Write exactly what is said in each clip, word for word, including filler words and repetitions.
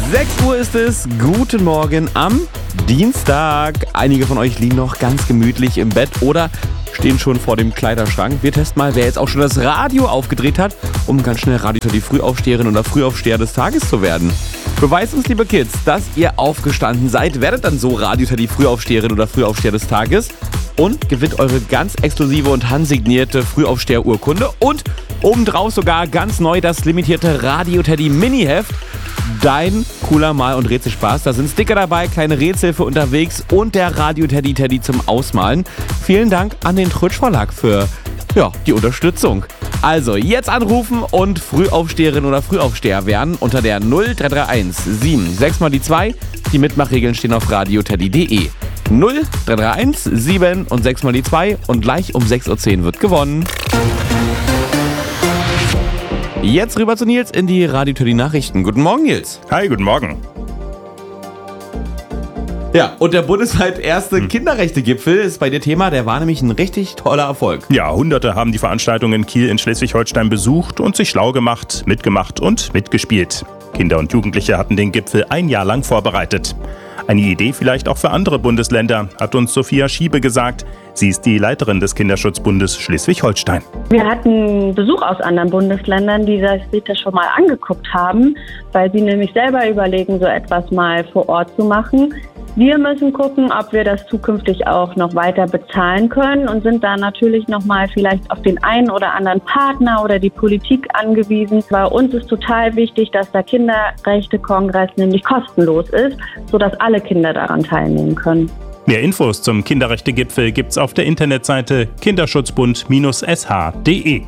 sechs Uhr ist es. Guten Morgen am Dienstag. Einige von euch liegen noch ganz gemütlich im Bett oder stehen schon vor dem Kleiderschrank. Wir testen mal, wer jetzt auch schon das Radio aufgedreht hat, um ganz schnell Radio Teddy Frühaufsteherin oder Frühaufsteher des Tages zu werden. Beweist uns, liebe Kids, dass ihr aufgestanden seid. Werdet dann so Radio Teddy Frühaufsteherin oder Frühaufsteher des Tages und gewinnt eure ganz exklusive und handsignierte Frühaufsteher-Urkunde und obendrauf sogar ganz neu das limitierte Radio Teddy Mini-Heft. Dein cooler Mal- und Rätselspaß. Da sind Sticker dabei, kleine Rätsel für unterwegs und der Radio Teddy Teddy zum Ausmalen. Vielen Dank an den Trötsch Verlag für ja, die Unterstützung. Also jetzt anrufen und Frühaufsteherin oder Frühaufsteher werden unter der null drei drei eins sieben sechs mal die zwei. Die Mitmachregeln stehen auf radio teddy punkt de. null drei drei eins sieben und sechs mal die zwei und gleich um sechs Uhr zehn wird gewonnen. Jetzt rüber zu Nils in die Radio Teddy Nachrichten. Guten Morgen, Nils. Hi, guten Morgen. Ja, und der bundesweit erste hm. Kinderrechte-Gipfel ist bei dir Thema. Der war nämlich ein richtig toller Erfolg. Ja, Hunderte haben die Veranstaltung in Kiel in Schleswig-Holstein besucht und sich schlau gemacht, mitgemacht und mitgespielt. Kinder und Jugendliche hatten den Gipfel ein Jahr lang vorbereitet. Eine Idee vielleicht auch für andere Bundesländer, hat uns Sophia Schiebe gesagt. Sie ist die Leiterin des Kinderschutzbundes Schleswig-Holstein. Wir hatten Besuch aus anderen Bundesländern, die sich das schon mal angeguckt haben, weil sie nämlich selber überlegen, so etwas mal vor Ort zu machen. Wir müssen gucken, ob wir das zukünftig auch noch weiter bezahlen können und sind da natürlich nochmal vielleicht auf den einen oder anderen Partner oder die Politik angewiesen. Bei uns ist total wichtig, dass der Kinderrechte-Kongress nämlich kostenlos ist, sodass alle Kinder daran teilnehmen können. Mehr Infos zum Kinderrechte-Gipfel gibt's auf der Internetseite kinderschutzbund S H punkt de.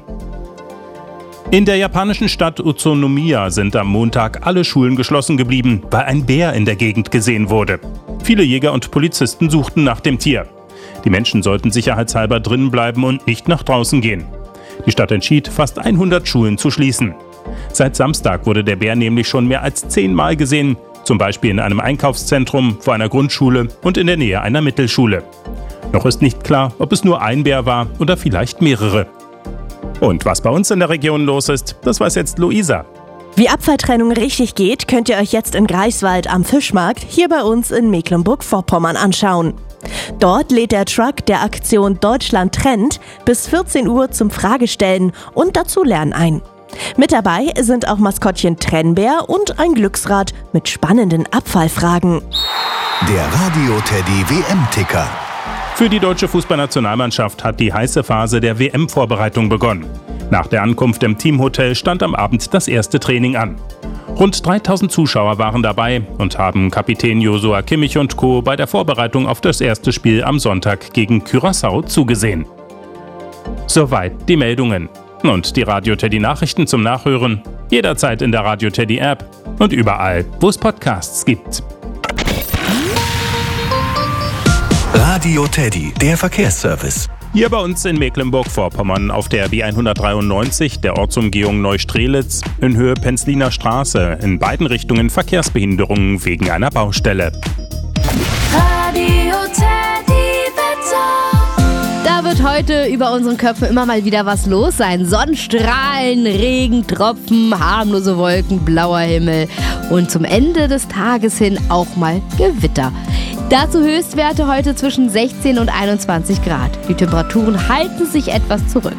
In der japanischen Stadt Utsunomiya sind am Montag alle Schulen geschlossen geblieben, weil ein Bär in der Gegend gesehen wurde. Viele Jäger und Polizisten suchten nach dem Tier. Die Menschen sollten sicherheitshalber drinnen bleiben und nicht nach draußen gehen. Die Stadt entschied, fast hundert Schulen zu schließen. Seit Samstag wurde der Bär nämlich schon mehr als zehnmal gesehen, zum Beispiel in einem Einkaufszentrum, vor einer Grundschule und in der Nähe einer Mittelschule. Noch ist nicht klar, ob es nur ein Bär war oder vielleicht mehrere. Und was bei uns in der Region los ist, das weiß jetzt Luisa. Wie Abfalltrennung richtig geht, könnt ihr euch jetzt in Greifswald am Fischmarkt hier bei uns in Mecklenburg-Vorpommern anschauen. Dort lädt der Truck der Aktion Deutschland trennt bis vierzehn Uhr zum Fragestellen und Dazulernen ein. Mit dabei sind auch Maskottchen Trennbär und ein Glücksrad mit spannenden Abfallfragen. Der Radio Teddy W M-Ticker. Für die deutsche Fußballnationalmannschaft hat die heiße Phase der W M-Vorbereitung begonnen. Nach der Ankunft im Teamhotel stand am Abend das erste Training an. Rund dreitausend Zuschauer waren dabei und haben Kapitän Joshua Kimmich und Co. bei der Vorbereitung auf das erste Spiel am Sonntag gegen Curaçao zugesehen. Soweit die Meldungen. Und die Radio Teddy Nachrichten zum Nachhören jederzeit in der Radio Teddy App und überall, wo es Podcasts gibt. Radio Teddy, der Verkehrsservice. Hier bei uns in Mecklenburg-Vorpommern auf der B hundertdreiundneunzig, der Ortsumgehung Neustrelitz, in Höhe Penzliner Straße, in beiden Richtungen Verkehrsbehinderungen wegen einer Baustelle. Radio Teddy Wetter. Da wird heute über unseren Köpfen immer mal wieder was los sein. Sonnenstrahlen, Regentropfen, harmlose Wolken, blauer Himmel und zum Ende des Tages hin auch mal Gewitter. Dazu Höchstwerte heute zwischen sechzehn und einundzwanzig Grad. Die Temperaturen halten sich etwas zurück.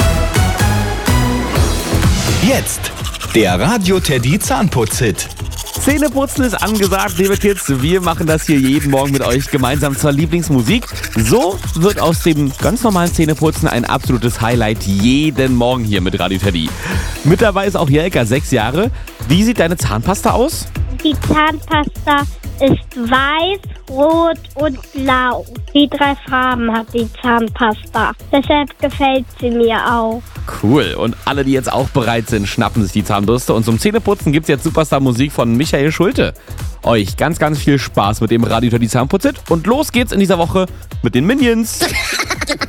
Jetzt der Radio Teddy Zahnputz-Hit. Zähneputzen ist angesagt, liebe Kids. Wir machen das hier jeden Morgen mit euch gemeinsam zur Lieblingsmusik. So wird aus dem ganz normalen Zähneputzen ein absolutes Highlight jeden Morgen hier mit Radio Teddy. Mit dabei ist auch Jelka, sechs Jahre. Wie sieht deine Zahnpasta aus? Die Zahnpasta ist weiß, rot und blau. Die drei Farben hat die Zahnpasta. Deshalb gefällt sie mir auch. Cool. Und alle, die jetzt auch bereit sind, schnappen sich die Zahnbürste. Und zum Zähneputzen gibt es jetzt Superstar-Musik von Michael Schulte. Euch ganz, ganz viel Spaß mit dem Radio Teddy Zahnputz-Hit. Und los geht's in dieser Woche mit den Minions.